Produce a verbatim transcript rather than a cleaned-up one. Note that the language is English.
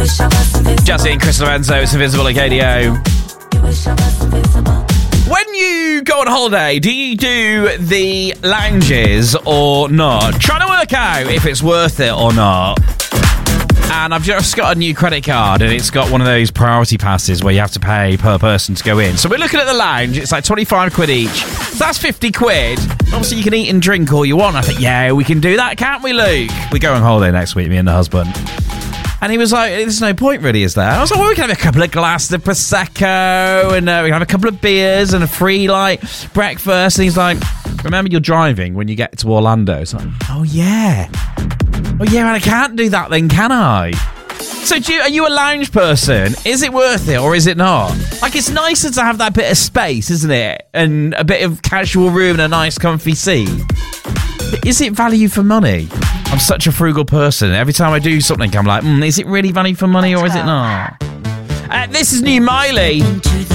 Jazzy and Chris Lorenzo, it's Invisible at K D O. When you go on holiday, do you do the lounges or not? Trying to work out if it's worth it or not. And I've just got a new credit card, and it's got one of those priority passes where you have to pay per person to go in. So we're looking at the lounge. It's like twenty-five quid each. So that's fifty quid. Obviously, you can eat and drink all you want. I think, yeah, we can do that, can't we, Luke? We go on holiday next week, me and the husband. And he was like, there's no point, really, is there? I was like, well, we can have a couple of glasses of Prosecco, and uh, we can have a couple of beers and a free, like, breakfast. And he's like, remember, you're driving when you get to Orlando. It's like, oh, yeah. Oh, yeah, and I can't do that then, can I? So do you, are you a lounge person? Is it worth it or is it not? Like, it's nicer to have that bit of space, isn't it? And a bit of casual room and a nice comfy seat. But is it value for money? I'm such a frugal person. Every time I do something, I'm like, mm, is it really value for money or is it not? Uh, this is new Miley.